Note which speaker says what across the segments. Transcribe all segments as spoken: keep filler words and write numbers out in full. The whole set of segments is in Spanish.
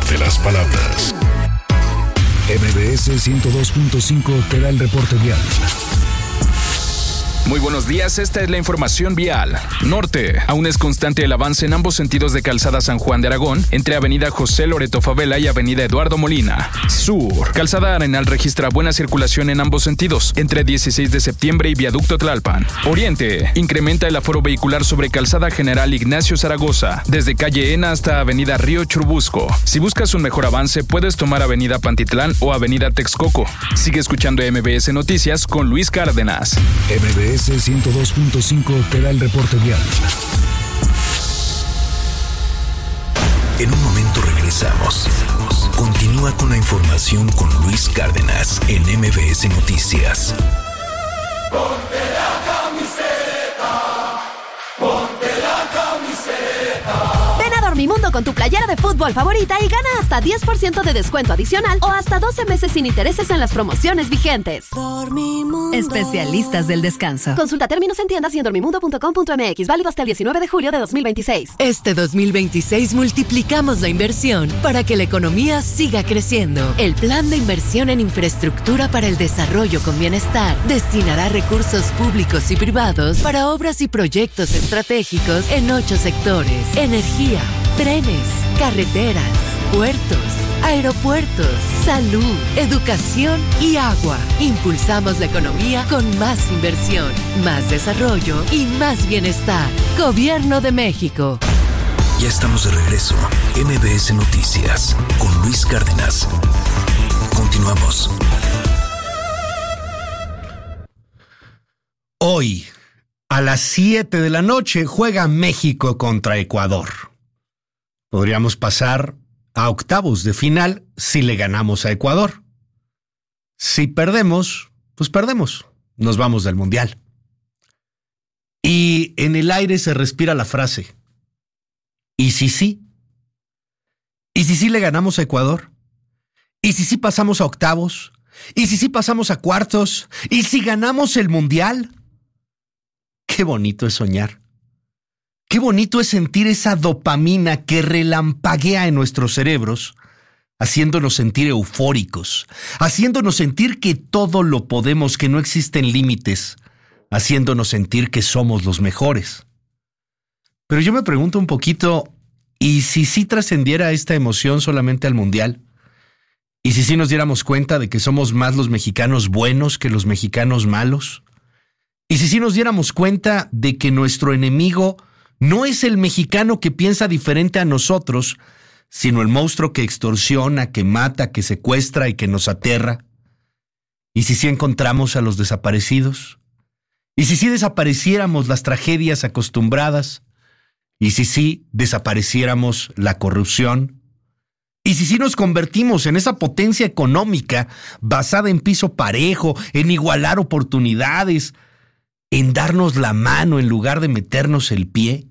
Speaker 1: de las palabras. M B S ciento dos punto cinco te da el reporte vial.
Speaker 2: Muy buenos días, esta es la información vial. Norte, aún es constante el avance en ambos sentidos de Calzada San Juan de Aragón, entre Avenida José Loreto Favela y Avenida Eduardo Molina. Sur, Calzada Arenal registra buena circulación en ambos sentidos, entre dieciséis de septiembre y Viaducto Tlalpan. Oriente, incrementa el aforo vehicular sobre Calzada General Ignacio Zaragoza, desde Calle Ena hasta Avenida Río Churubusco. Si buscas un mejor avance, puedes tomar Avenida Pantitlán o Avenida Texcoco. Sigue escuchando M B S Noticias con Luis Cárdenas.
Speaker 1: M B S ciento dos punto cinco te da el reporte vial. En un momento regresamos. Continúa con la información con Luis Cárdenas en M B S Noticias.
Speaker 3: Ponte la camiseta, ponte la camiseta.
Speaker 4: Ven a Dormimundo con tu playera de fútbol favorita y gana hasta diez por ciento de descuento adicional o hasta doce meses sin intereses en las promociones vigentes.
Speaker 5: Dormimundo.
Speaker 4: Especialistas del descanso. Consulta términos en tiendas y en dormimundo punto com punto m x. Válido hasta el diecinueve de julio de dos mil veintiséis.
Speaker 5: Este dos mil veintiséis multiplicamos la inversión para que la economía siga creciendo. El Plan de Inversión en Infraestructura para el Desarrollo con Bienestar destinará recursos públicos y privados para obras y proyectos estratégicos en ocho sectores: energía, trenes, carreteras, puertos, aeropuertos, salud, educación y agua. Impulsamos la economía con más inversión, más desarrollo y más bienestar. Gobierno de México.
Speaker 1: Ya estamos de regreso. M B S Noticias con Luis Cárdenas. Continuamos.
Speaker 6: Hoy, a las siete de la noche, juega México contra Ecuador. Podríamos pasar a octavos de final si le ganamos a Ecuador. Si perdemos, pues perdemos. Nos vamos del Mundial. Y en el aire se respira la frase: ¿y si sí? ¿Y si sí le ganamos a Ecuador? ¿Y si sí pasamos a octavos? ¿Y si sí pasamos a cuartos? ¿Y si ganamos el Mundial? Qué bonito es soñar. Qué bonito es sentir esa dopamina que relampaguea en nuestros cerebros, haciéndonos sentir eufóricos, haciéndonos sentir que todo lo podemos, que no existen límites, haciéndonos sentir que somos los mejores. Pero yo me pregunto un poquito, ¿y si sí trascendiera esta emoción solamente al Mundial? ¿Y si sí nos diéramos cuenta de que somos más los mexicanos buenos que los mexicanos malos? ¿Y si sí nos diéramos cuenta de que nuestro enemigo no es el mexicano que piensa diferente a nosotros, sino el monstruo que extorsiona, que mata, que secuestra y que nos aterra? ¿Y si sí encontramos a los desaparecidos? ¿Y si sí desapareciéramos las tragedias acostumbradas? ¿Y si sí desapareciéramos la corrupción? ¿Y si sí nos convertimos en esa potencia económica basada en piso parejo, en igualar oportunidades, en darnos la mano en lugar de meternos el pie?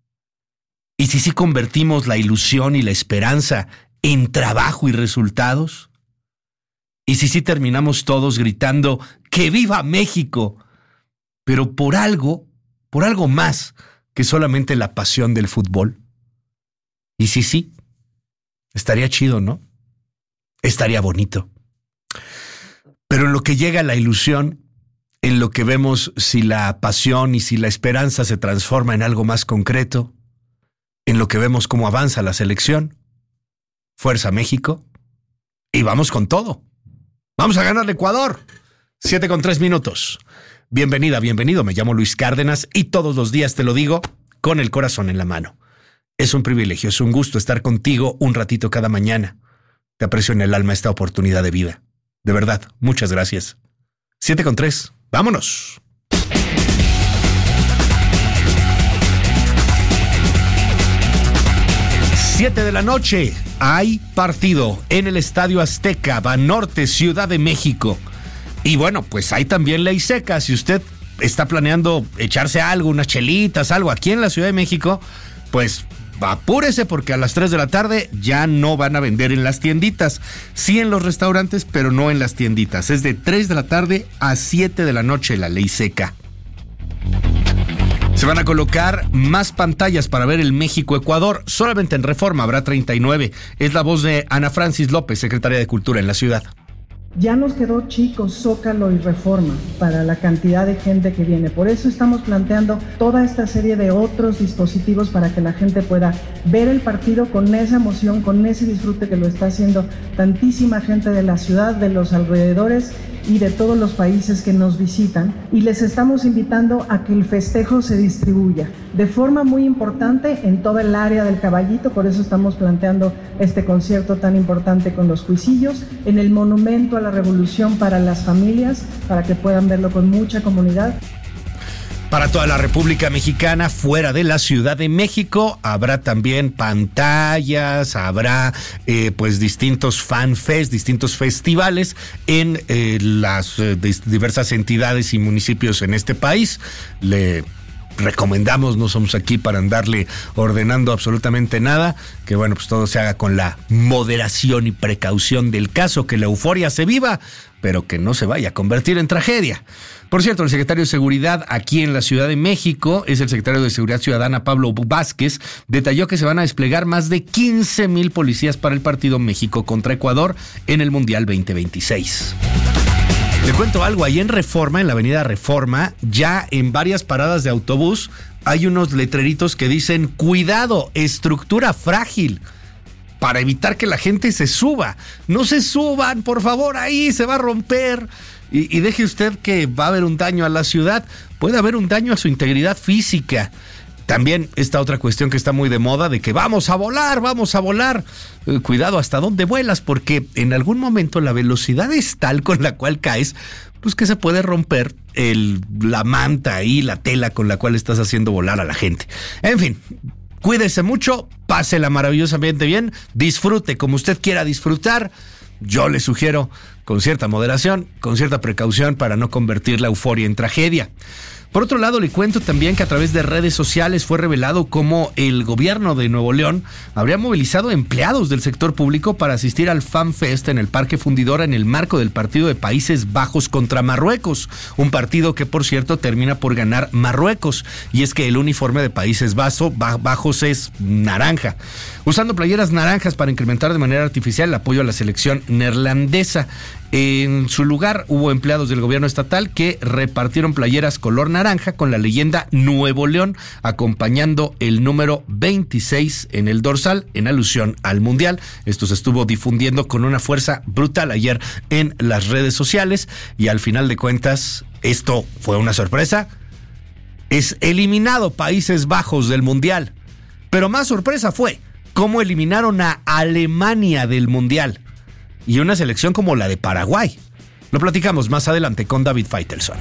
Speaker 6: ¿Y si sí convertimos la ilusión y la esperanza en trabajo y resultados? ¿Y si sí terminamos todos gritando ¡que viva México! Pero por algo, por algo más que solamente la pasión del fútbol. ¿Y si sí? Estaría chido, ¿no? Estaría bonito. Pero en lo que llega la ilusión, en lo que vemos si la pasión y si la esperanza se transforma en algo más concreto, en lo que vemos cómo avanza la selección, Fuerza México, y vamos con todo. Vamos a ganar Ecuador. Siete con tres minutos. Bienvenida, bienvenido. Me llamo Luis Cárdenas y todos los días te lo digo con el corazón en la mano. Es un privilegio, es un gusto estar contigo un ratito cada mañana. Te aprecio en el alma esta oportunidad de vida. De verdad, muchas gracias. Siete con tres. Vámonos. Siete de la noche, hay partido en el Estadio Azteca, Banorte, Ciudad de México. Y bueno, pues hay también ley seca. Si usted está planeando echarse algo, unas chelitas, algo aquí en la Ciudad de México, pues apúrese porque a las tres de la tarde ya no van a vender en las tienditas. Sí en los restaurantes, pero no en las tienditas. Es de tres de la tarde a siete de la noche la ley seca. Se van a colocar más pantallas para ver el México-Ecuador. Solamente en Reforma habrá treinta y nueve. Es la voz de Ana Francis López, secretaria de Cultura en la ciudad.
Speaker 7: Ya nos quedó chico Zócalo y Reforma para la cantidad de gente que viene. Por eso estamos planteando toda esta serie de otros dispositivos para que la gente pueda ver el partido con esa emoción, con ese disfrute que lo está haciendo tantísima gente de la ciudad, de los alrededores y de todos los países que nos visitan. Y les estamos invitando a que el festejo se distribuya de forma muy importante en toda el área del Caballito. Por eso estamos planteando este concierto tan importante con los Cuisillos, en el Monumento a la Revolución para las familias, para que puedan verlo con mucha comunidad.
Speaker 6: Para toda la República Mexicana, fuera de la Ciudad de México, habrá también pantallas, habrá eh, pues distintos fanfest, distintos festivales en eh, las eh, diversas entidades y municipios en este país. Le recomendamos, no somos aquí para andarle ordenando absolutamente nada, que bueno, pues todo se haga con la moderación y precaución del caso, que la euforia se viva, pero que no se vaya a convertir en tragedia. Por cierto, el secretario de Seguridad aquí en la Ciudad de México, es el secretario de Seguridad Ciudadana, Pablo Vázquez, detalló que se van a desplegar más de quince mil policías para el partido México contra Ecuador en el Mundial veinte veintiséis. Le cuento algo, ahí en Reforma, en la avenida Reforma, ya en varias paradas de autobús hay unos letreritos que dicen cuidado, estructura frágil, para evitar que la gente se suba. No se suban, por favor, ahí se va a romper. Y, y deje usted que va a haber un daño a la ciudad, puede haber un daño a su integridad física. También esta otra cuestión que está muy de moda de que vamos a volar, vamos a volar. Eh, cuidado hasta dónde vuelas, porque en algún momento la velocidad es tal con la cual caes, pues que se puede romper el, la manta y la tela con la cual estás haciendo volar a la gente. En fin, cuídese mucho, pásela maravillosamente bien, disfrute como usted quiera disfrutar. Yo le sugiero con cierta moderación, con cierta precaución para no convertir la euforia en tragedia. Por otro lado, le cuento también que a través de redes sociales fue revelado cómo el gobierno de Nuevo León habría movilizado empleados del sector público para asistir al FanFest en el Parque Fundidora en el marco del partido de Países Bajos contra Marruecos, un partido que, por cierto, termina por ganar Marruecos, y es que el uniforme de Países Bajos es naranja, usando playeras naranjas para incrementar de manera artificial el apoyo a la selección neerlandesa. En su lugar hubo empleados del gobierno estatal que repartieron playeras color naranja con la leyenda Nuevo León, acompañando el número veintiséis en el dorsal en alusión al Mundial. Esto se estuvo difundiendo con una fuerza brutal ayer en las redes sociales y al final de cuentas esto fue una sorpresa. Es eliminado Países Bajos del Mundial, pero más sorpresa fue cómo eliminaron a Alemania del Mundial. Y una selección como la de Paraguay. Lo platicamos más adelante con David Faitelson.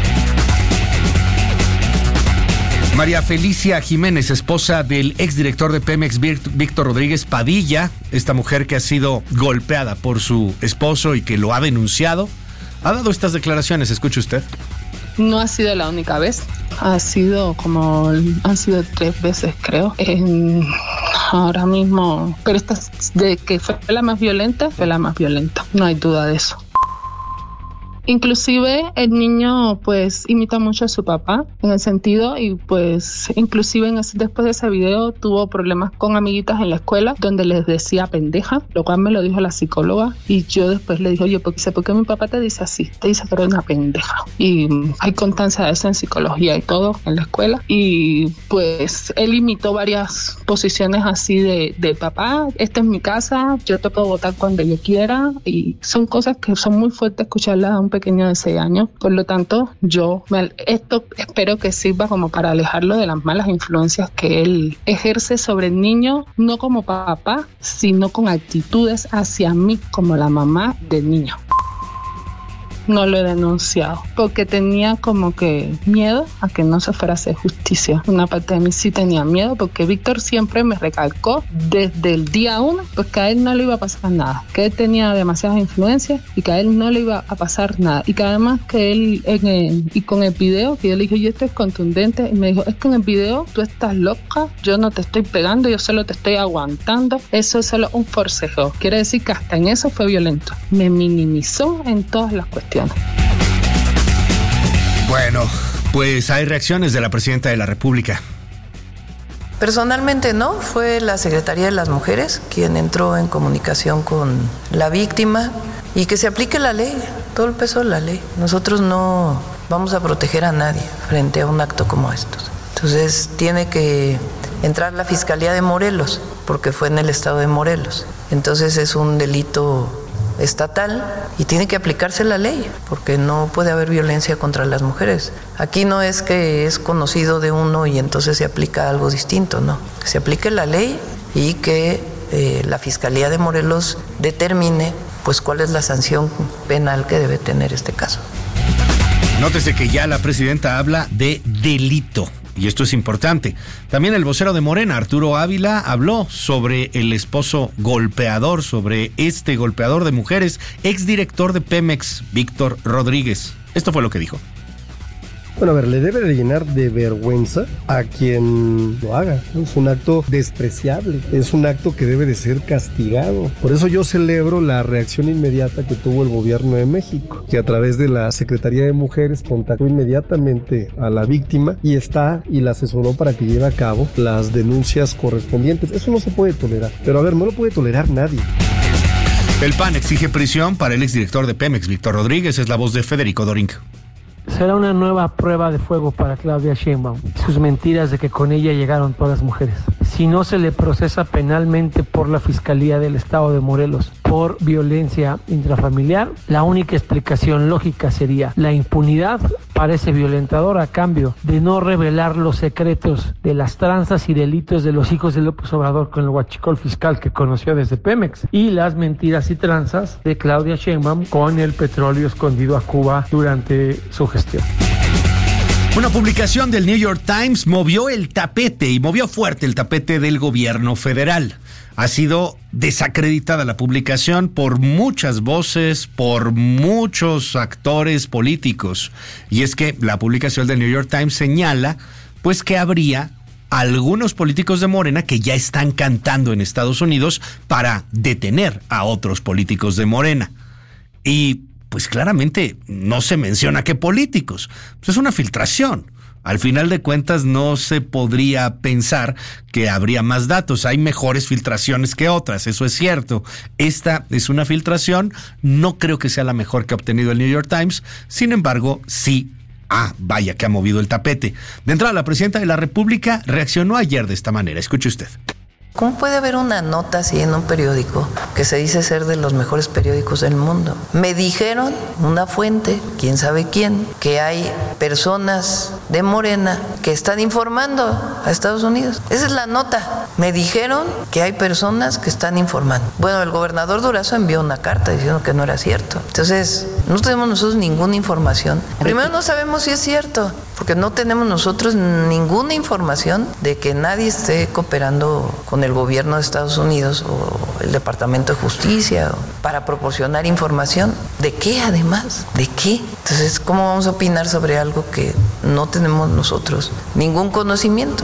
Speaker 6: María Felicia Jiménez, esposa del exdirector de Pemex, Víctor Rodríguez Padilla, esta mujer que ha sido golpeada por su esposo y que lo ha denunciado, ha dado estas declaraciones. Escuche usted.
Speaker 8: No ha sido la única vez, ha sido como, han sido tres veces creo, en, ahora mismo, pero esta de que fue la más violenta, fue la más violenta, no hay duda de eso. Inclusive el niño pues imita mucho a su papá en el sentido y pues inclusive en ese, después de ese video tuvo problemas con amiguitas en la escuela donde les decía pendeja, lo cual me lo dijo la psicóloga y yo después le dije, oye, ¿por qué, ¿por qué mi papá te dice así? Te dice que eres una pendeja. Y hay constancia de eso en psicología y todo en la escuela y pues él imitó varias posiciones así de, de papá, esta es mi casa, yo te puedo votar cuando yo quiera y son cosas que son muy fuertes escucharlas a un pequeño de seis años, por lo tanto yo me, esto espero que sirva como para alejarlo de las malas influencias que él ejerce sobre el niño, no como papá, sino con actitudes hacia mí como la mamá del niño. No lo he denunciado porque tenía como que miedo a que no se fuera a hacer justicia. Una parte de mí sí tenía miedo porque Víctor siempre me recalcó desde el día uno porque a él no le iba a pasar nada, que él tenía demasiadas influencias y que a él no le iba a pasar nada y que además que él en el, y con el video que yo le dije, yo esto es contundente y me dijo, es que en el video tú estás loca, yo no te estoy pegando, yo solo te estoy aguantando, eso es solo un forcejeo. Quiere decir que hasta en eso fue violento, me minimizó en todas las cuestiones.
Speaker 6: Bueno, Pues hay reacciones de la presidenta de la República.
Speaker 9: Personalmente no, fue la Secretaría de las Mujeres quien entró en comunicación con la víctima y que se aplique la ley, todo el peso de la ley. Nosotros no vamos a proteger a nadie frente a un acto como estos. Entonces tiene que entrar la Fiscalía de Morelos, porque fue en el estado de Morelos. Entonces es un delito estatal y tiene que aplicarse la ley, porque no puede haber violencia contra las mujeres. Aquí no es que es conocido de uno y entonces se aplica algo distinto, no. Que se aplique la ley y que eh, la Fiscalía de Morelos determine pues cuál es la sanción penal que debe tener este caso.
Speaker 6: Nótese que ya la presidenta habla de delito. Y esto es importante. También el vocero de Morena, Arturo Ávila, habló sobre el esposo golpeador, sobre este golpeador de mujeres, exdirector de Pemex, Víctor Rodríguez. Esto fue lo que dijo.
Speaker 10: Bueno, a ver, le debe de llenar de vergüenza a quien lo haga. Es un acto despreciable, es un acto que debe de ser castigado. Por eso yo celebro la reacción inmediata que tuvo el gobierno de México, que a través de la Secretaría de Mujeres contactó inmediatamente a la víctima y está y la asesoró para que lleve a cabo las denuncias correspondientes. Eso no se puede tolerar, pero a ver, no lo puede tolerar nadie.
Speaker 6: El P A N exige prisión para el exdirector de Pemex, Víctor Rodríguez. Es la voz de Federico Doring.
Speaker 11: Será una nueva prueba de fuego para Claudia Sheinbaum, sus mentiras de que con ella llegaron todas las mujeres. Si no se le procesa penalmente por la Fiscalía del Estado de Morelos por violencia intrafamiliar, la única explicación lógica sería la impunidad para ese violentador a cambio de no revelar los secretos de las tranzas y delitos de los hijos de López Obrador con el huachicol fiscal que conoció desde Pemex y las mentiras y tranzas de Claudia Sheinbaum con el petróleo escondido a Cuba durante su gestión.
Speaker 6: Una publicación del New York Times movió el tapete y movió fuerte el tapete del gobierno federal. Ha sido desacreditada la publicación por muchas voces, por muchos actores políticos. Y es que la publicación del New York Times señala pues que habría algunos políticos de Morena que ya están cantando en Estados Unidos para detener a otros políticos de Morena. Y pues claramente no se menciona qué políticos. Pues es una filtración. Al final de cuentas no se podría pensar que habría más datos. Hay mejores filtraciones que otras, eso es cierto. Esta es una filtración, no creo que sea la mejor que ha obtenido el New York Times. Sin embargo, sí, ah, vaya que ha movido el tapete. De entrada, la presidenta de la República reaccionó ayer de esta manera. Escuche usted.
Speaker 9: ¿Cómo puede haber una nota así en un periódico que se dice ser de los mejores periódicos del mundo? Me dijeron, una fuente, quién sabe quién, que hay personas de Morena que están informando a Estados Unidos. Esa es la nota. Me dijeron que hay personas que están informando. Bueno, el gobernador Durazo envió una carta diciendo que no era cierto. Entonces, no tenemos nosotros ninguna información. Primero, no sabemos si es cierto, porque no tenemos nosotros ninguna información de que nadie esté cooperando con el gobierno de Estados Unidos o el Departamento de Justicia para proporcionar información. ¿De qué además? ¿De qué? Entonces, ¿cómo vamos a opinar sobre algo que no tenemos nosotros ningún conocimiento?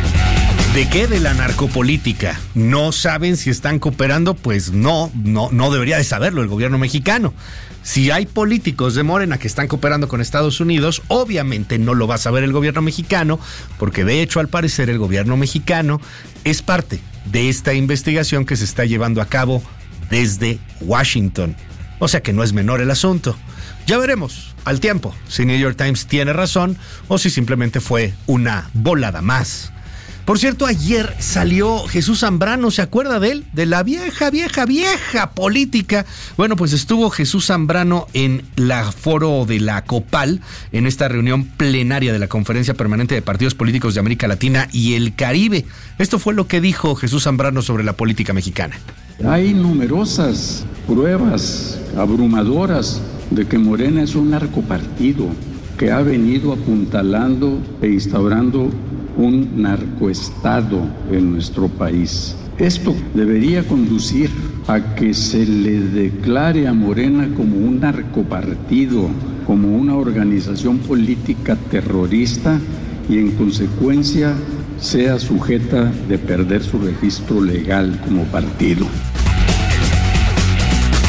Speaker 6: ¿De qué? De la narcopolítica. ¿No saben si están cooperando? Pues no, no, no debería de saberlo el gobierno mexicano. Si hay políticos de Morena que están cooperando con Estados Unidos, obviamente no lo va a saber el gobierno mexicano, porque de hecho, al parecer, el gobierno mexicano es parte de esta investigación que se está llevando a cabo desde Washington. O sea que no es menor el asunto. Ya veremos al tiempo si New York Times tiene razón o si simplemente fue una volada más. Por cierto, ayer salió Jesús Zambrano, ¿se acuerda de él? De la vieja, vieja, vieja política. Bueno, pues estuvo Jesús Zambrano en la foro de la COPAL, en esta reunión plenaria de la Conferencia Permanente de Partidos Políticos de América Latina y el Caribe. Esto fue lo que dijo Jesús Zambrano sobre la política mexicana.
Speaker 12: Hay numerosas pruebas abrumadoras de que Morena es un narcopartido que ha venido apuntalando e instaurando un narcoestado en nuestro país. Esto debería conducir a que se le declare a Morena como un narcopartido, como una organización política terrorista y en consecuencia sea sujeta de perder su registro legal como partido.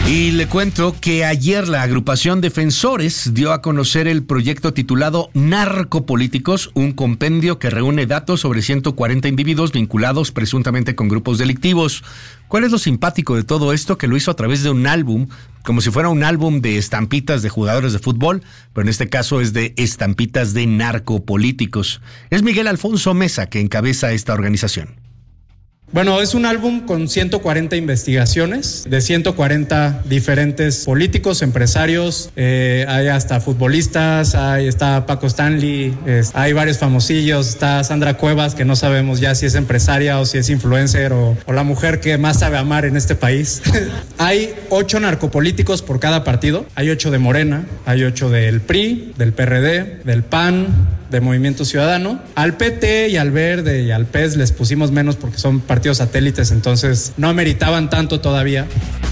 Speaker 6: Y le cuento que ayer la agrupación Defensores dio a conocer el proyecto titulado Narcopolíticos, un compendio que reúne datos sobre ciento cuarenta individuos vinculados presuntamente con grupos delictivos. ¿Cuál es lo simpático de todo esto? Que lo hizo a través de un álbum, como si fuera un álbum de estampitas de jugadores de fútbol, pero en este caso es de estampitas de narcopolíticos. Es Miguel Alfonso Mesa que encabeza esta organización.
Speaker 13: Bueno, es un álbum con ciento cuarenta investigaciones de ciento cuarenta diferentes políticos, empresarios, eh, hay hasta futbolistas, hay, está Paco Stanley, es, hay varios famosillos, está Sandra Cuevas, que no sabemos ya si es empresaria o si es influencer o, o la mujer que más sabe amar en este país. Hay ocho narcopolíticos por cada partido, hay ocho de Morena, hay ocho del P R I, del P R D, del P A N, de Movimiento Ciudadano. Al P T y al Verde y al P E S les pusimos menos porque son partidos satélites, entonces no ameritaban tanto todavía.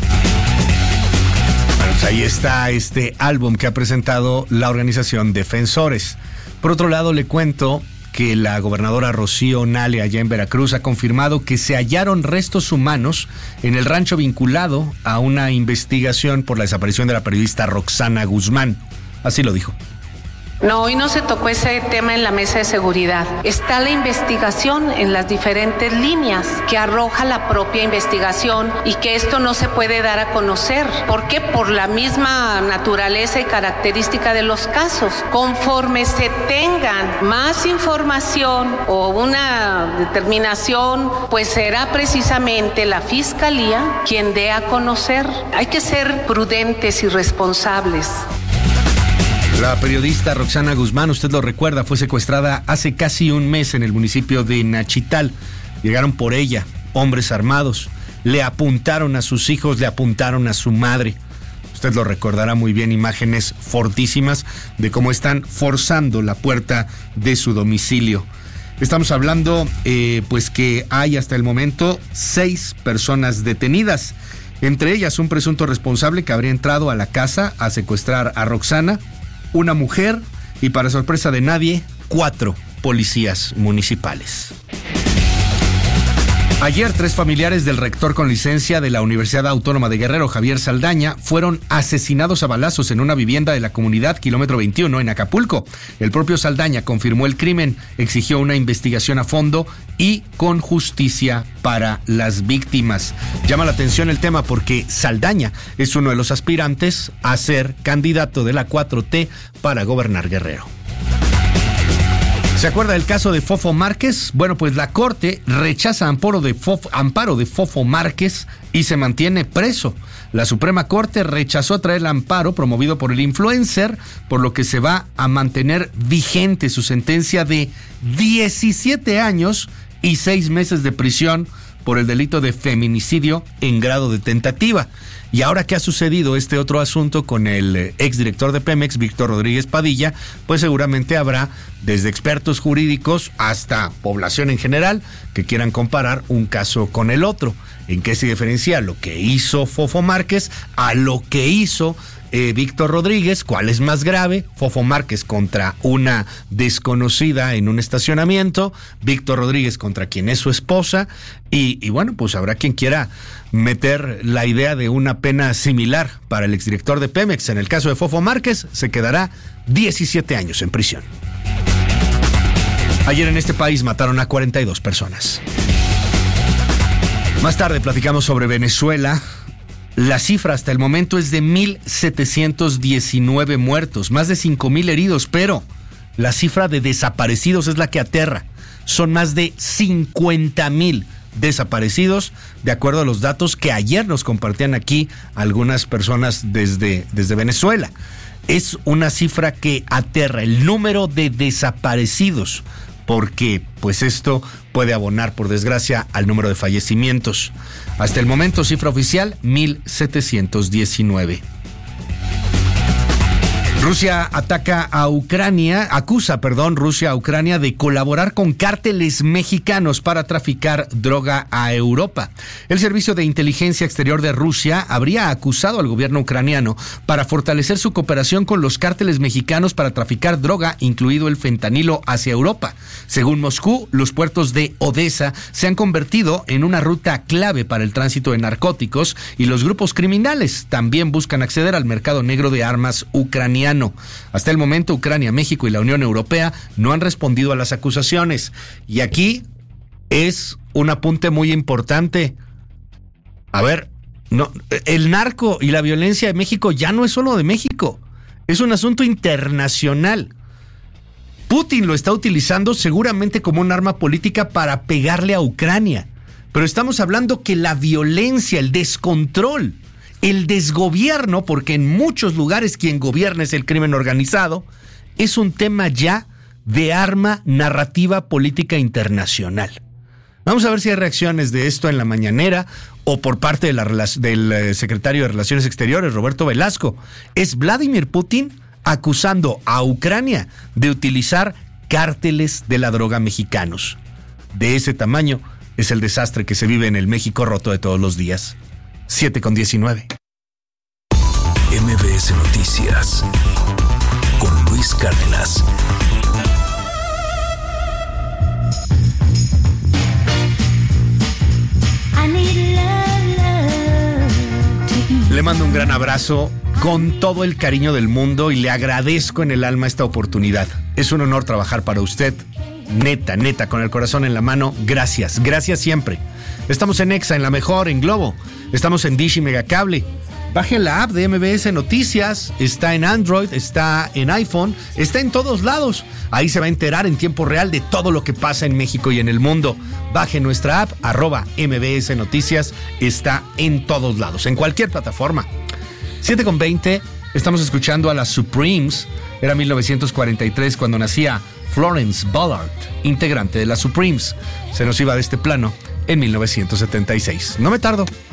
Speaker 6: Bueno, pues ahí está este álbum que ha presentado la organización Defensores. Por otro lado, le cuento que la gobernadora Rocío Nale, allá en Veracruz, ha confirmado que se hallaron restos humanos en el rancho vinculado a una investigación por la desaparición de la periodista Roxana Guzmán. Así lo dijo.
Speaker 14: No, hoy no se tocó ese tema en la mesa de seguridad. Está la investigación en las diferentes líneas que arroja la propia investigación y que esto no se puede dar a conocer. ¿Por qué? Por la misma naturaleza y característica de los casos. Conforme se tengan más información o una determinación, pues será precisamente la Fiscalía quien dé a conocer. Hay que ser prudentes y responsables.
Speaker 6: La periodista Roxana Guzmán, usted lo recuerda, fue secuestrada hace casi un mes en el municipio de Nachital. Llegaron por ella, hombres armados, le apuntaron a sus hijos, le apuntaron a su madre. Usted lo recordará muy bien, imágenes fortísimas de cómo están forzando la puerta de su domicilio. Estamos hablando, eh, pues que hay hasta el momento seis personas detenidas. Entre ellas un presunto responsable que habría entrado a la casa a secuestrar a Roxana, una mujer y, para sorpresa de nadie, cuatro policías municipales. Ayer, tres familiares del rector con licencia de la Universidad Autónoma de Guerrero, Javier Saldaña, fueron asesinados a balazos en una vivienda de la comunidad Kilómetro veintiuno en Acapulco. El propio Saldaña confirmó el crimen, exigió una investigación a fondo y con justicia para las víctimas. Llama la atención el tema porque Saldaña es uno de los aspirantes a ser candidato de la cuatro T para gobernar Guerrero. ¿Se acuerda del caso de Fofo Márquez? Bueno, pues la Corte rechaza amparo de Fofo, amparo de Fofo Márquez y se mantiene preso. La Suprema Corte rechazó traer el amparo promovido por el influencer, por lo que se va a mantener vigente su sentencia de diecisiete años y seis meses de prisión por el delito de feminicidio en grado de tentativa. Y ahora que ha sucedido este otro asunto con el exdirector de Pemex, Víctor Rodríguez Padilla, pues seguramente habrá desde expertos jurídicos hasta población en general que quieran comparar un caso con el otro. ¿En qué se diferencia lo que hizo Fofo Márquez a lo que hizo Eh, Víctor Rodríguez? ¿Cuál es más grave? Fofo Márquez contra una desconocida en un estacionamiento, Víctor Rodríguez contra quien es su esposa, y, y bueno, pues habrá quien quiera meter la idea de una pena similar para el exdirector de Pemex. En el caso de Fofo Márquez, se quedará diecisiete años en prisión. Ayer en este país mataron a cuarenta y dos personas. Más tarde platicamos sobre Venezuela. La cifra hasta el momento es de mil setecientos diecinueve muertos, más de cinco mil heridos, pero la cifra de desaparecidos es la que aterra. Son más de cincuenta mil desaparecidos, de acuerdo a los datos que ayer nos compartían aquí algunas personas desde, desde Venezuela. Es una cifra que aterra el número de desaparecidos, porque pues esto puede abonar, por desgracia, al número de fallecimientos. Hasta el momento, cifra oficial, mil setecientos diecinueve. Rusia ataca a Ucrania, acusa, perdón, Rusia a Ucrania de colaborar con cárteles mexicanos para traficar droga a Europa. El Servicio de Inteligencia Exterior de Rusia habría acusado al gobierno ucraniano para fortalecer su cooperación con los cárteles mexicanos para traficar droga, incluido el fentanilo, hacia Europa. Según Moscú, los puertos de Odessa se han convertido en una ruta clave para el tránsito de narcóticos y los grupos criminales también buscan acceder al mercado negro de armas ucraniano. Hasta el momento, Ucrania, México y la Unión Europea no han respondido a las acusaciones. Y aquí es un apunte muy importante. A ver, no, el narco y la violencia de México ya no es solo de México, es un asunto internacional. Putin lo está utilizando seguramente como un arma política para pegarle a Ucrania. Pero estamos hablando que la violencia, el descontrol, el desgobierno, porque en muchos lugares quien gobierna es el crimen organizado, es un tema ya de arma narrativa política internacional. Vamos a ver si hay reacciones de esto en la mañanera o por parte de la, del secretario de Relaciones Exteriores, Roberto Velasco. Es Vladimir Putin acusando a Ucrania de utilizar cárteles de la droga mexicanos. De ese tamaño es el desastre que se vive en el México roto de todos los días. siete con diecinueve.
Speaker 1: M B S Noticias con Luis Cárdenas.
Speaker 6: Le mando un gran abrazo con todo el cariño del mundo y le agradezco en el alma esta oportunidad. Es un honor trabajar para usted. Neta, neta, con el corazón en la mano, gracias, gracias siempre. Estamos en Exa, en La Mejor, en Globo. Estamos en Dish y Megacable. Baje la app de M B S Noticias. Está en Android, está en iPhone, está en todos lados. Ahí se va a enterar en tiempo real de todo lo que pasa en México y en el mundo. Baje nuestra app, arroba M B S Noticias. Está en todos lados, en cualquier plataforma. siete con veinte, estamos escuchando a las Supremes. Era mil novecientos cuarenta y tres cuando nacía Florence Ballard, integrante de las Supremes. Se nos iba de este plano en mil novecientos setenta y seis. No me tardo.